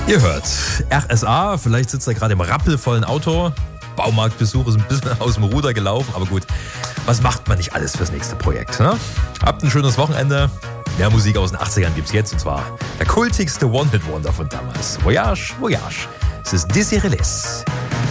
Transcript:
Ihr hört RSA, vielleicht sitzt er gerade im rappelvollen Auto. Baumarktbesuch ist ein bisschen aus dem Ruder gelaufen, aber gut, was macht man nicht alles fürs nächste Projekt? Ne? Habt ein schönes Wochenende. Mehr Musik aus den 80ern gibt's jetzt, und zwar der kultigste One-Hit-Wonder von damals. Voyage, Voyage. Es ist Désiré Les.